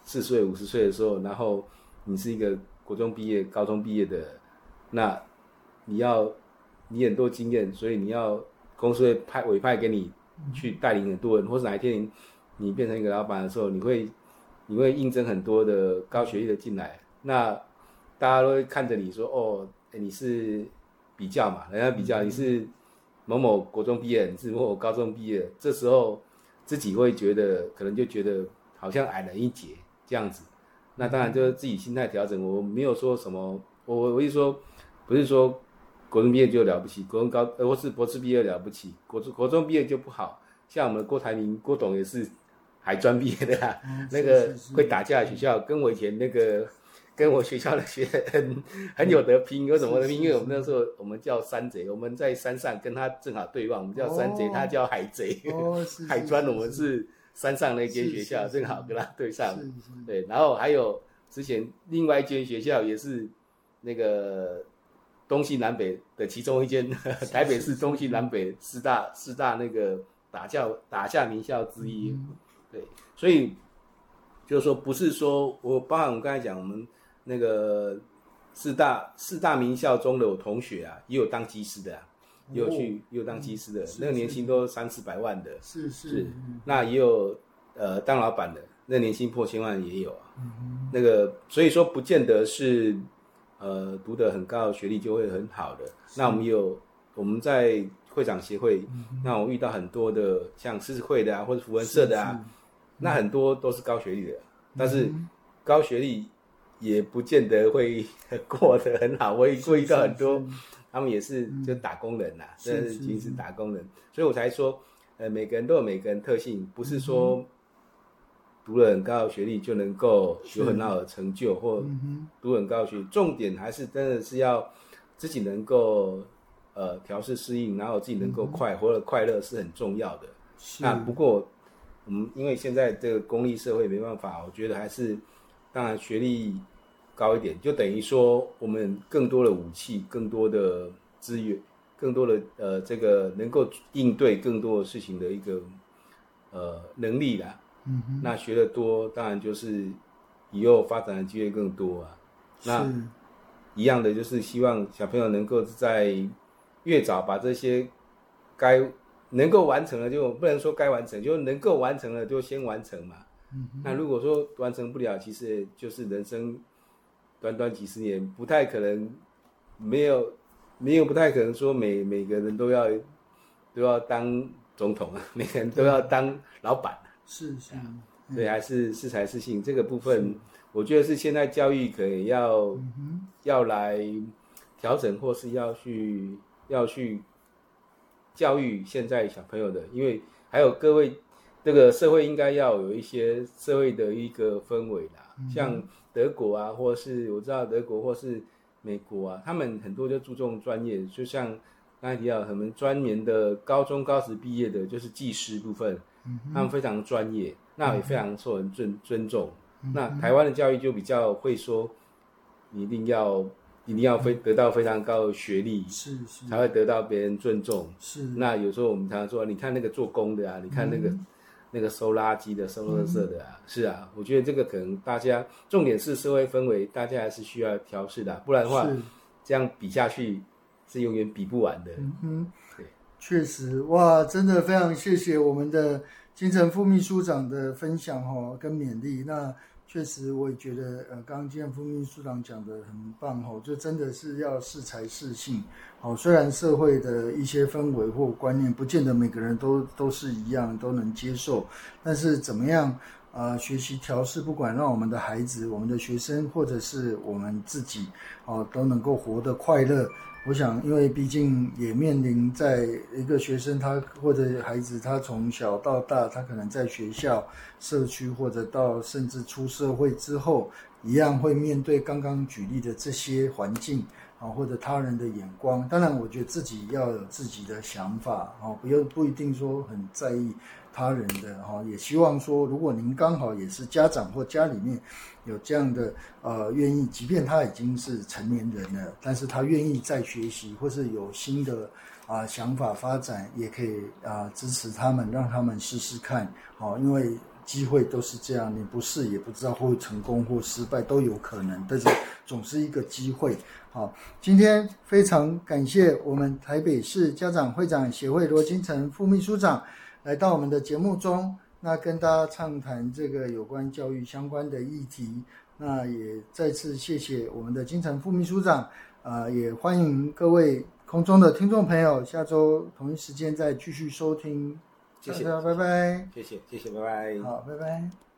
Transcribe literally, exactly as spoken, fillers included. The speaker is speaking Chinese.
四十岁、五十岁的时候，然后你是一个国中毕业、高中毕业的，那你要你很多经验，所以你要公司会派委派给你去带领很多人，或是哪一天你你变成一个老板的时候，你会你会应征很多的高学历的进来，那大家都会看着你说，哦，你是比较嘛，人家比较你是某某国中毕业，你是某某高中毕业，这时候自己会觉得可能就觉得好像矮人一截这样子。那当然就是自己心态调整，我没有说什么，我我一说不是说国中毕业就了不起，国中高呃或是博士毕业了不起，国中国中毕业就不好。像我们的郭台铭郭董也是海专毕业的啊，嗯、那个会打架的学校，跟我以前那个跟我学校的学很很有得拼，有什么得拼？因为我们那时候我们叫山贼，我们在山上跟他正好对望，我们叫山贼，哦、他叫海贼。哦、是是海专我们是山上那间学校，正好跟他对上。是是对，然后还有之前另外一间学校也是那个东西南北的其中一间，台北市东西南北四大四大那个打架打架名校之一。嗯、对，所以就是说不是说我包含我刚才讲我们。那个四大四大名校中的我同学啊，也有当技师的啊，也有去、哦、也有当技师的，嗯、那个年薪都三四百万的，是是是，那也有呃当老板的，那年薪破千万也有啊。嗯、那个所以说不见得是呃读得很高的学历就会很好的。那我们有我们在会长协会，嗯、那我遇到很多的像狮子会的啊，或者福文社的啊，嗯、那很多都是高学历的，但是高学历。也不见得会过得很好，我也遇到很多，他们也是就打工人呐、啊，这是其实是打工人，所以我才说，呃，每个人都有每个人特性，不是说读了很高的学历就能够有很好的成就，或读很高的学历，重点还是真的是要自己能够呃调适适应，然后自己能够快活得快乐是很重要的。那不过我们因为现在这个公立社会没办法，我觉得还是。当然，学历高一点，就等于说我们更多的武器、更多的资源、更多的呃这个能够应对更多的事情的一个呃能力啦。嗯哼。那学得多，当然就是以后发展的机会更多啊。那一样的就是希望小朋友能够在越早把这些该能够完成的，就不能说该完成，就能够完成了就先完成嘛。那如果说完成不了，其实就是人生短短几十年，不太可能没有没有不太可能说每每个人都要都要当总统啊，每个人都要当老板。是是，所以还是适才适性这个部分，我觉得是现在教育可能要、嗯、要来调整，或是要去要去教育现在小朋友的，因为还有各位。这个社会应该要有一些社会的一个氛围啦，嗯、像德国啊，或是我知道德国或是美国啊，他们很多就注重专业，就像刚才提到，他们专门的高中高职毕业的，就是技师部分，嗯、他们非常专业，那也非常受人尊尊重。嗯、那台湾的教育就比较会说，你一定要一定要非得到非常高的学历，是是才会得到别人尊重。是，那有时候我们常常说，你看那个做工的啊，你看那个。嗯那个收垃圾的、收垃圾的啊，嗯、是啊，我觉得这个可能大家重点是社会氛围，大家还是需要调适的、啊，不然的话，这样比下去是永远比不完的。嗯哼，对， 确实，哇，真的非常谢谢我们的金城副秘书长的分享哈、哦，跟勉励。那确实，我也觉得，呃，刚刚金城副秘书长讲的很棒哈、哦，就真的是要适才适性。好，虽然社会的一些氛围或观念不见得每个人都都是一样都能接受，但是怎么样呃学习调适，不管让我们的孩子、我们的学生或者是我们自己哦都能够活得快乐。我想，因为毕竟也面临在一个学生他或者孩子他从小到大，他可能在学校、社区或者到甚至出社会之后，一样会面对刚刚举例的这些环境。啊，或者他人的眼光，当然，我觉得自己要有自己的想法，哦，不要不一定说很在意他人的，哈，也希望说，如果您刚好也是家长或家里面有这样的呃愿意，即便他已经是成年人了，但是他愿意再学习，或是有新的啊、呃、想法发展，也可以啊、呃、支持他们，让他们试试看，好，因为。 机会都是这样，你不试也不知道会成功或失败都有可能，但是总是一个机会。好，今天非常感谢我们台北市家长会长协会罗金城副秘书长来到我们的节目中，那跟大家畅谈这个有关教育相关的议题。那也再次谢谢我们的金城副秘书长，呃，也欢迎各位空中的听众朋友下周同一时间再继续收听。 谢谢， 大家拜拜。 谢谢，谢谢，拜拜。 好，拜拜。